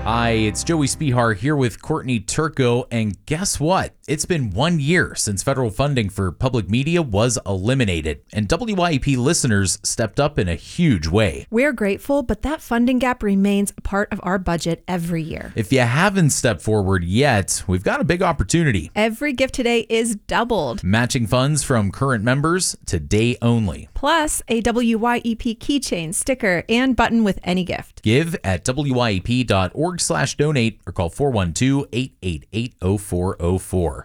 Hi, it's Joey Spihar here with Courtney Turco, and guess what? It's been 1 year since federal funding for public media was eliminated, and WYEP listeners stepped up in a huge way. We're grateful, but that funding gap remains a part of our budget every year. If you haven't stepped forward yet, we've got a big opportunity. Every gift today is doubled. Matching funds from current members today only. Plus a WYEP keychain, sticker, and button with any gift. Give at wyep.org/donate or call 412-888-0404.